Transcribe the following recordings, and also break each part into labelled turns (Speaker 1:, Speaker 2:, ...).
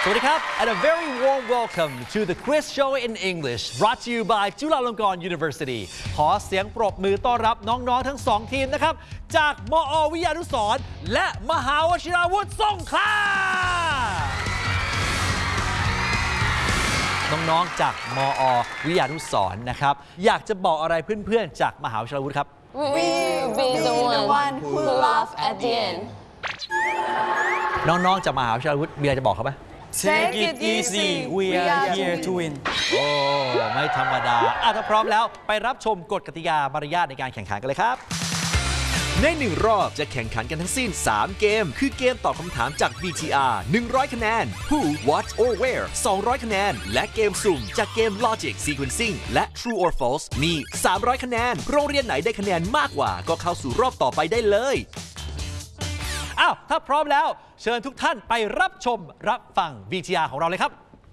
Speaker 1: สวัสดีครับ and a very warm welcome to the quiz show in English brought to you by จุฬาลงกรณ์ University ขอเสียงปรบมือต้อนรับน้องๆทั้งสองทีมนะครับจากมอ.วิทยานุสรณ์และมหาวชิราวุธสงขลาน้องๆจากมอ.วิทยานุสรณ์นะครับอยากจะบอกอะไรเพื่อนๆจากมหาวชิราวุธครับ
Speaker 2: We'll be the one who laugh at the end
Speaker 1: น้องๆจากมหาวิทยาลัยวุฒิมีอะไรจะบอกเขาไหม
Speaker 2: Take it easy we are here to win
Speaker 1: โอ้ไม่ธรรมดาถ้าพร้อมแล้วไปรับชมกฎกติกามารยาทในการแข่งขันกันเลยครับใน1 รอบจะแข่งขันกันทั้งสิ้น3เกมคือเกมตอบคำถามจาก VTR 100 คะแนน Who What or Where 200 คะแนนและเกมสุ่มจากเกม Logic Sequencing และ True or False มี300 คะแนนโรงเรียนไหนได้คะแนนมากกว่าก็เข้าสู่รอบต่อไปได้เลยถ้าพร้อมแล้วเชิญทุกท่านไปรับชมรับฟัง VTR ของเราเลยครับ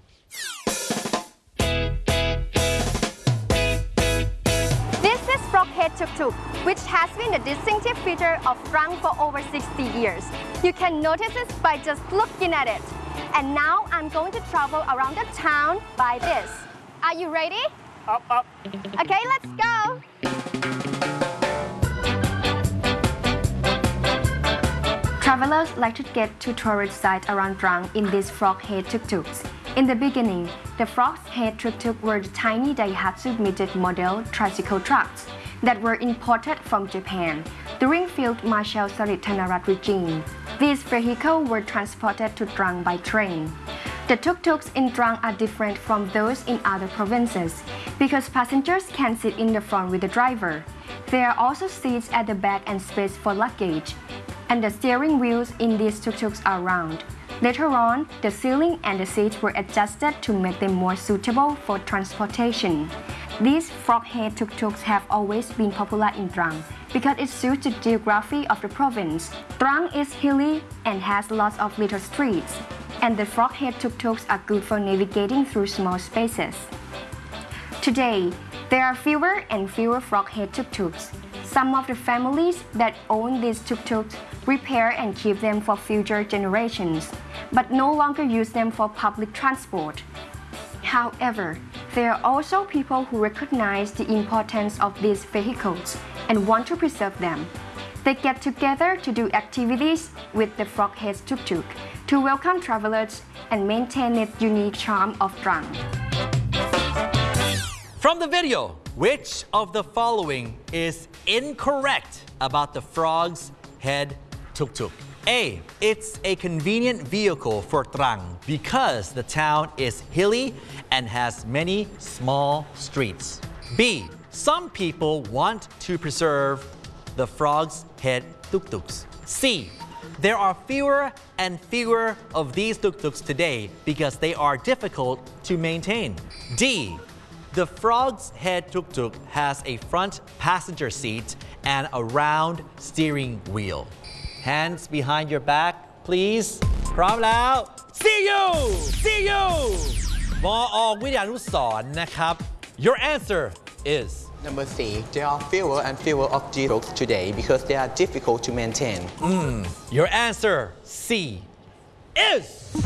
Speaker 3: This is Froghead Tuk Tuk, which has been a distinctive feature of Trang for over 60 years. You can notice it by just looking at it. And now I'm going to travel around the town by this. Are you ready? Up. Okay, let's go. Travelers like to get to tourist sites around Trang in these frog-head tuk-tuks. In the beginning, the frog-head tuk-tuk were the tiny Daihatsu-limited model tricycle trucks that were imported from Japan during Field Marshal Sarit Thanarat regime. These vehicles were transported to Trang by train. The tuk-tuks in Trang are different from those in other provinces because passengers can sit in the front with the driver. There are also seats at the back and space for luggage. And the steering wheels in these tuk-tuks are round. Later on, the ceiling and the seats were adjusted to make them more suitable for transportation. These frog-head tuk-tuks have always been popular in Trang because it suits the geography of the province. Trang is hilly and has lots of little streets, and the frog-head tuk-tuks are good for navigating through small spaces. Today, there are fewer and fewer frog-head tuk-tuks. Some of the families that own these tuk-tuks repair and keep them for future generations, but no longer use them for public transport. However, there are also people who recognize the importance of these vehicles and want to preserve them. They get together to do activities with the frog-head tuk-tuk to welcome travelers and maintain its unique charm of Trang.
Speaker 1: From the video, which of the following is incorrect about the frog's head tuk-tuk? A. It's a convenient vehicle for Trang because the town is hilly and has many small streets. B. Some people want to preserve the frog's head tuk-tuks. C. There are fewer and fewer of these tuk-tuks today because they are difficult to maintain. D. The frog's head tuk-tuk has a front passenger seat and a round steering wheel. Hands behind your back, please. พร้อมแล้ว See you!มอ.วิทยานุสรณ์นะครับ Your answer is
Speaker 4: Number C. There are fewer and fewer of these tuk-tuks today because they are difficult to maintain.
Speaker 1: Your answer C is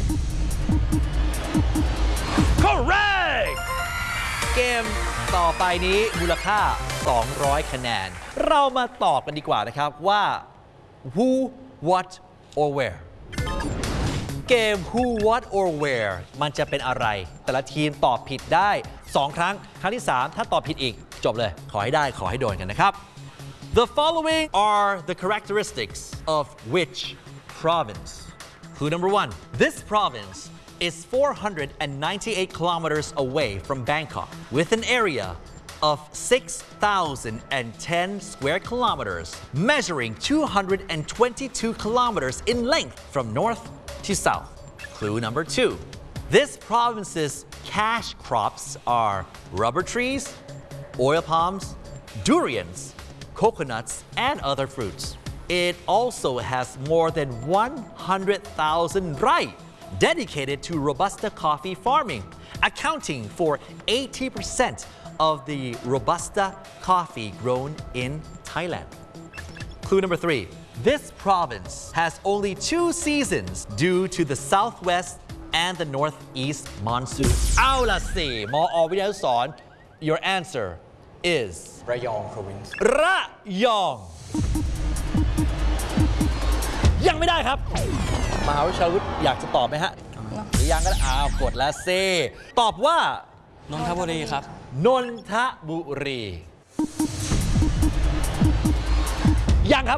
Speaker 1: correct. เกมต่อไปนี้มูลค่า200 คะแนนเรามาตอบกันดีกว่านะครับว่า Who What or Where เกม Who What or Where มันจะเป็นอะไรแต่ละทีมตอบผิดได้2 ครั้งที่3ถ้าตอบผิดอีกจบเลยขอให้ได้ขอให้โดนกันนะครับ The following are the characteristics of which province? Clue number 1. This province is 498 kilometers away from Bangkok with an area of 6,010 square kilometers, measuring 222 kilometers in length from north to south. Clue number 2. This province's cash crops are rubber trees, oil palms, durians, coconuts, and other fruits. It also has more than 100,000 rai dedicated to Robusta coffee farming, accounting for 80% of the Robusta coffee grown in Thailand. Clue number 3. This province has only 2 seasons due to the southwest and the northeast monsoon เอาล่ะสิมอ.วิทยานุสรณ์ your answer is
Speaker 4: ระยอง province
Speaker 1: ระยอง ยังไม่ได้ครับมหาวิทยาลัยอยากจะตอบไหมฮะหรือยังก็ได้กดแล้วเซตอบว่าน
Speaker 5: นทบุรีครับ
Speaker 1: นนทบุรียังครับ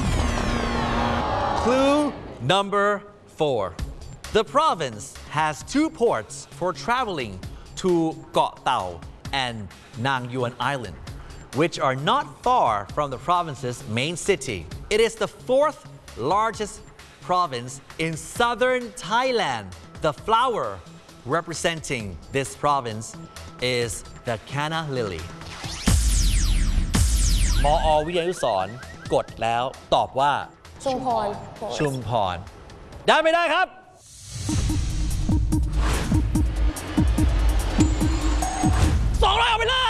Speaker 1: Clue number 4 The province has 2 ports for traveling to Got Tao and Nang Yuan Island, which are not far from the province's main city. It is the 4th largest province in southern Thailand. The flower representing this province is the Canna lily. มอ.วิทยานุสรณ์กดแล้วตอบว่า
Speaker 2: ชุมพร
Speaker 1: ชุมพร ได้ไม่ได้ครับ 200 เอาไปเลย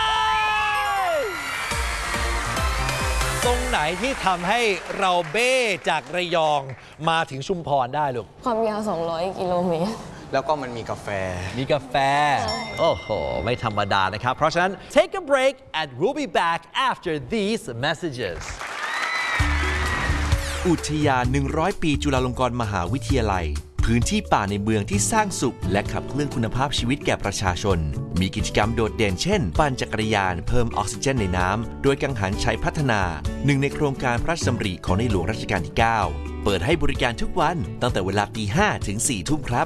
Speaker 1: ตรงไหนที่ทำให้เราเบ้จากระยองมาถึงชุมพรได้ลูก
Speaker 2: ความยาว 200 กิโลเมตร
Speaker 4: แล้วก็มันมีกาแฟ
Speaker 1: มีกาแฟ โอ้โห ไม่ธรรมดานะครับ เพราะฉะนั้น take a break and we'll be back after these messages
Speaker 6: อุทยาน 100 ปีจุฬาลงกรณ์มหาวิทยาลัย พื้นที่ป่าในเมืองที่สร้างสุขและขับเคลื่อนคุณภาพชีวิตแก่ประชาชน มีกิจกรรมโดดเด่นเช่น ปั่นจักรยานเพิ่มออกซิเจนในน้ำ โดยกังหันชัยพัฒนา หนึ่งในโครงการพระราชดำริของในหลวงรัชกาลที่ 9 เปิดให้บริการทุกวันตั้งแต่เวลา 5:00 ถึง 4:00 ทุ่มครับ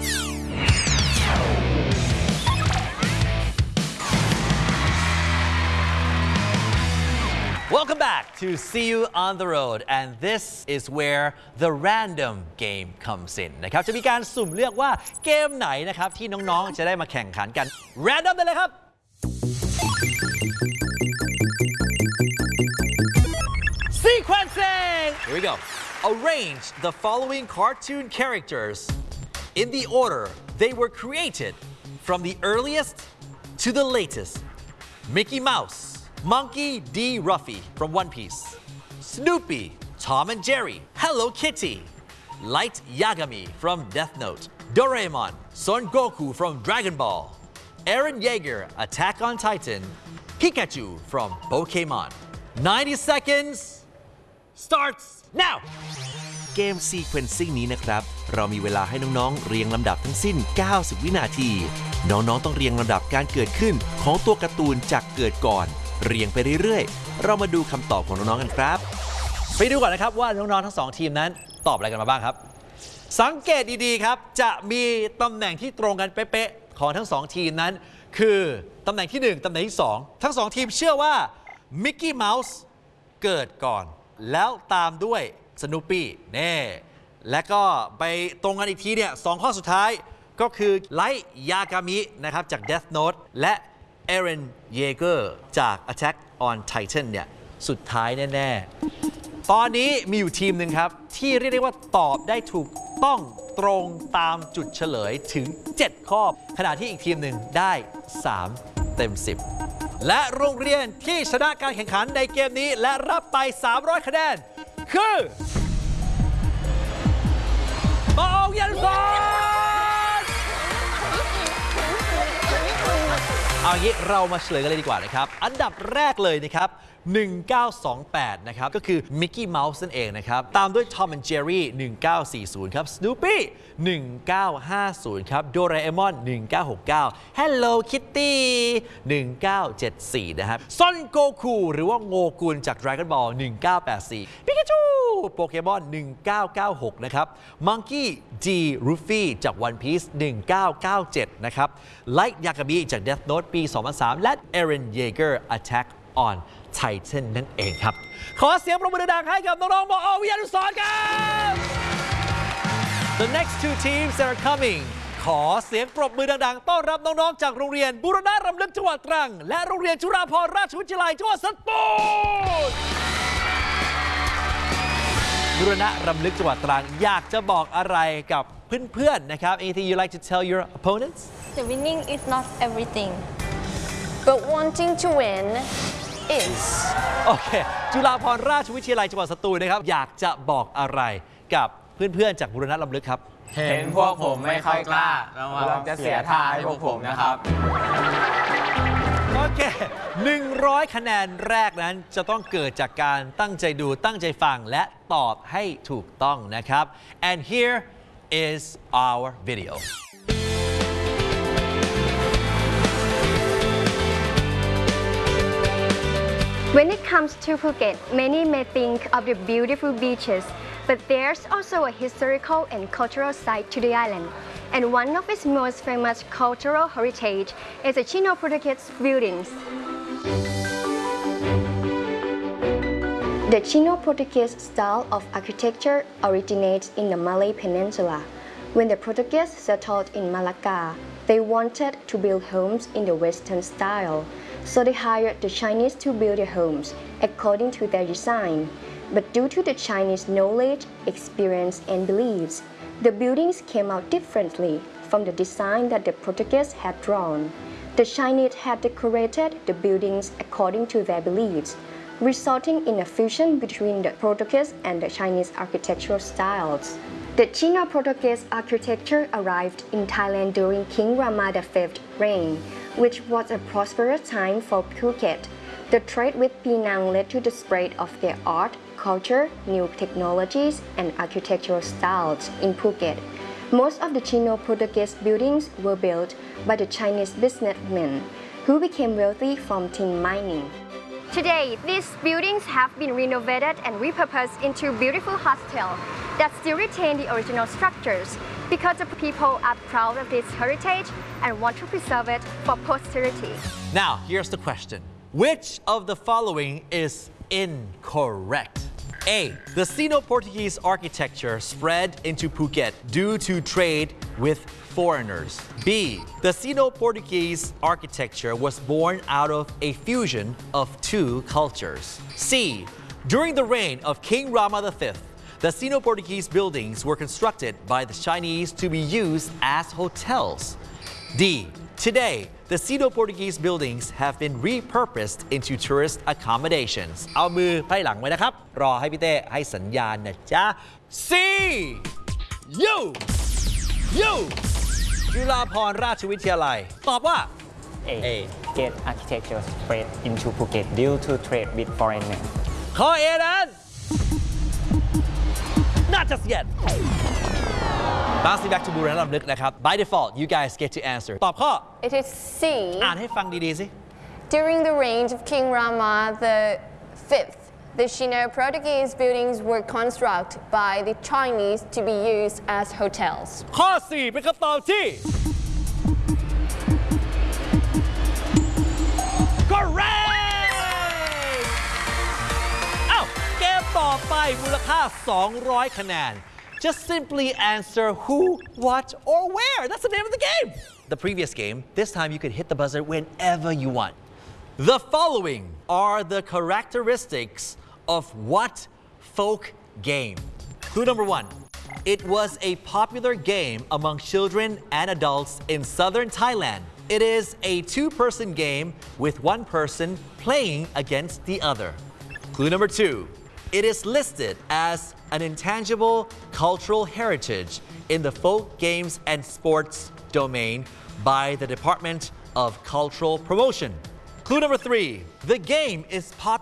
Speaker 1: Welcome back to See You on the Road and this is where the random game comes in นะครับจะมีการสุ่มเลือกว่าเกมไหนนะครับที่น้องๆจะได้มาแข่งขันกัน random ได้เลยครับ Sequencing here we go arrange the following cartoon characters in the order they were created from the earliest to the latest Mickey Mouse Monkey D. Ruffy from One Piece, Snoopy, Tom and Jerry, Hello Kitty, Light Yagami from Death Note, Doraemon, Son Goku from Dragon Ball, Eren Yeager, Attack on Titan, Pikachu from Pokémon. 90 seconds starts now!
Speaker 6: เกม Sequencing นี้นะครับ เรามีเวลาให้น้องๆเรียงลำดับทั้งสิ้น 90 วินาที น้องๆต้องเรียงลำดับการเกิดขึ้นของตัวการ์ตูนจากเกิดก่อนเรียงไปเรื่อยๆ เรามาดูคำตอบของน้องๆ กันครับ
Speaker 1: ไปดูก่อนนะครับว่าน้องๆ ทั้ง 2 ทีมนั้นตอบอะไรกันมาบ้างครับ สังเกตดีๆ ครับ จะมีตำแหน่งที่ตรงกันเป๊ะๆ ของทั้ง 2 ทีมนั้น คือตำแหน่งที่ 1 ตำแหน่งที่ 2 ทั้ง 2 ทีมเชื่อว่ามิกกี้เมาส์เกิดก่อน แล้วตามด้วยสนูปี้แน่และก็ไปตรงกันอีกทีเนี่ย2 ข้อสุดท้ายก็คือไลท์ยากามินะครับจาก Death Note และเอเรน เยเกอร์จาก Attack on Titan เนี่ยสุดท้ายแน่ๆ ตอนนี้มีอยู่ทีมหนึ่งครับ ที่เรียกได้ว่าตอบได้ถูกต้องตรงตามจุดเฉลยถึง 7 ข้อ ขณะที่อีกทีมหนึ่งได้ 3 เต็ม 10 และโรงเรียนที่ชนะการแข่งขันในเกมนี้และรับไป 300 คะแนน คือมอ.วิทยานุสรณ์เอางี้เรามาเฉลยกันเลยดีกว่านะครับ อันดับแรกเลยนะครับ 1928 นะครับ ก็คือมิกกี้เมาส์นั่นเองนะครับ ตามด้วย Tom and Jerry 1940 ครับ Snoopy 1950 ครับ Doraemon 1969 Hello Kitty 1974 นะครับ Son Goku หรือว่าโงกุลจาก Dragon Ball 1984 Pikachu โปเกมอน 1996 นะครับ Monkey D. Ruffy จาก One Piece 1997 นะครับ Light Yagami จาก Death Note ปี 2003 และ Eren Yeager Attack on Titan นั่นเองครับ ขอเสียงปรบมือดังๆให้กับน้องๆมอ.วิทยานุสรณ์ครับ The next 2 teams that are coming ขอเสียงปรบมือดังๆต้อนรับน้องๆจากโรงเรียนบูรณะรำลึกจังหวัดตรังและโรงเรียนจุฬาภรณราชวิทยาลัยจังหวัดสตูลบูรณะรำลึกจังหวัดตรังอยากจะบอกอะไรกับเพื่อนๆนะครับ Anything you like to tell your opponents?
Speaker 2: The winning is not everything but wanting to win is
Speaker 1: โอเคจุฬาภรณราชวิทยาลัยจังหวัดสตูลนะครับอยากจะบอกอะไรกับเพื่อนๆจากบูรณะรำลึกครับ
Speaker 5: เห็นพวกผมไม่ค่อยกล้าระวังจะเสียท่าให้พวกผมนะครับ
Speaker 1: โอเค 100 คะแนนแรกนั้นจะต้องเกิดจากการตั้งใจดูตั้งใจฟังและตอบให้ถูกต้องนะครับ and here is our video
Speaker 3: When it comes to Phuket, many may think of the beautiful beaches, but there's also a historical and cultural side to the island. And one of its most famous cultural heritage is the Chino-Portuguese buildings. The Chino-Portuguese style of architecture originates in the Malay Peninsula. When the Portuguese settled in Malacca, they wanted to build homes in the Western style. So they hired the Chinese to build their homes according to their design. But due to the Chinese knowledge, experience, and beliefs, the buildings came out differently from the design that the Portuguese had drawn. The Chinese had decorated the buildings according to their beliefs, resulting in a fusion between the Portuguese and the Chinese architectural styles. The Chino-Portuguese architecture arrived in Thailand during King Rama V's reign, which was a prosperous time for Phuket. The trade with Penang led to the spread of their art, culture, new technologies, and architectural styles in Phuket. Most of the Chino-Portuguese buildings were built by the Chinese businessmen, who became wealthy from tin mining. Today, these buildings have been renovated and repurposed into beautiful hostels that still retain the original structures because the people are proud of this heritage and want to preserve it for posterity.
Speaker 1: Now, here's the question. Which of the following is incorrect? A. The Sino-Portuguese architecture spread into Phuket due to trade with foreigners. B. The Sino-Portuguese architecture was born out of a fusion of two cultures. C. During the reign of King Rama V, the Sino-Portuguese buildings were constructed by the Chinese to be used as hotels. D. Today, the Sino-Portuguese buildings have been repurposed into tourist accommodations. เอามือไพร่หลังไว้นะครับ รอให้พี่เต้ให้สัญญาณนะจ๊ะ C. You จุฬาภรณราชวิทยาลัยตอบว่า
Speaker 5: A. Get architecture spread into Phuket due to trade with foreigners.
Speaker 1: ข้อ A นั้น Not just yet. Bouncing back to บูรณะรำลึกนะครับ By default, you guys get to answer. ตอบข้อ
Speaker 2: It is C.
Speaker 1: อ่านให้ฟังดีๆสิ
Speaker 2: During the reign of King Rama V, the Sino-Portuguese buildings were constructed by the Chinese to be used as hotels.
Speaker 1: ข้อ 4 เป็นคำตอบที่ Correct อ้าวเกมต่อไปมูลค่า 200 คะแนน Just simply answer who, what, or where. That's the name of the game. The previous game, this time you could hit the buzzer whenever you want. The following are the characteristics of what folk game? Clue number 1. It was a popular game among children and adults in southern Thailand. It is a two-person game with one person playing against the other. Clue number 2. It is listed as an intangible cultural heritage in the folk games and sports domain by the Department of Cultural Promotion. Clue number 3. The game is popular